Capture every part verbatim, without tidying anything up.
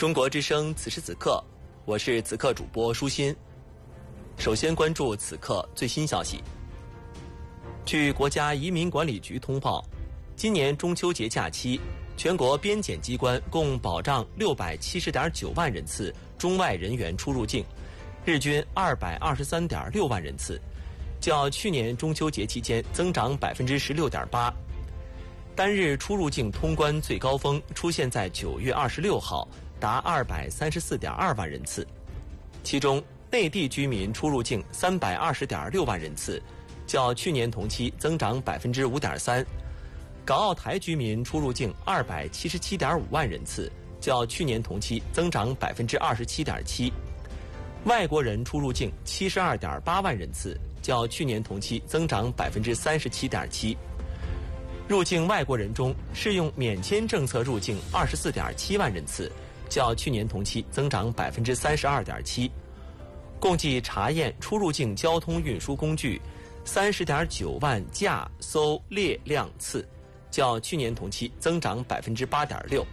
中国之声此时此刻，我是此刻主播舒心。首先关注此刻最新消息。据国家移民管理局通报，今年中秋节假期，全国边检机关共保障六百七十点九万人次中外人员出入境，日均二百二十三点六万人次，较去年中秋节期间增长百分之十六点八。单日出入境通关最高峰出现在九月二十六号，达二百三十四点二万人次，其中内地居民出入境三百二十点六万人次，较去年同期增长百分之五点三。港澳台居民出入境二百七十七点五万人次，较去年同期增长百分之二十七点七。外国人出入境七十二点八万人次，较去年同期增长百分之三十七点七。入境外国人中，适用免签政策入境二十四点七万人次，较去年同期增长百分之三十二点七。共计查验出入境交通运输工具三十点九万架艘列辆次，较去年同期增长百分之八点六。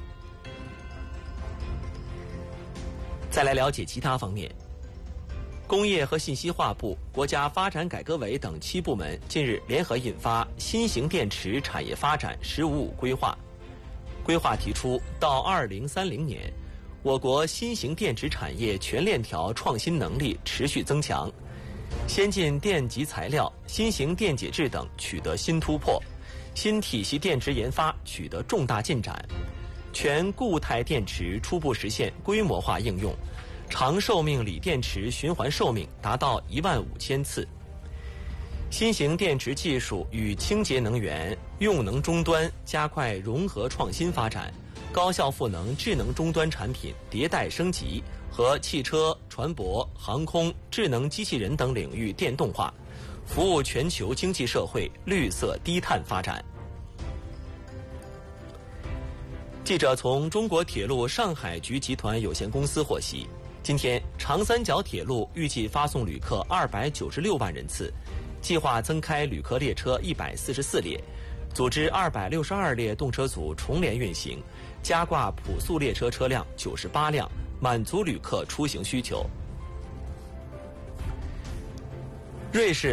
再来了解其他方面。工业和信息化部、国家发展改革委等七部门近日联合印发《新型电池产业发展“十五五”规划》。规划提出，到二零三零年，我国新型电池产业全链条创新能力持续增强，先进电极材料、新型电解质等取得新突破，新体系电池研发取得重大进展，全固态电池初步实现规模化应用。长寿命锂电池循环寿命达到一万五千次。新型电池技术与清洁能源、用能终端加快融合创新发展，高效赋能智能终端产品迭代升级和汽车、船舶、航空、智能机器人等领域电动化，服务全球经济社会绿色低碳发展。记者从中国铁路上海局集团有限公司获悉，今天长三角铁路预计发送旅客二百九十六万人次，计划增开旅客列车一百四十四列，组织二百六十二列动车组重联运行，加挂普速列车车辆九十八辆，满足旅客出行需求。瑞士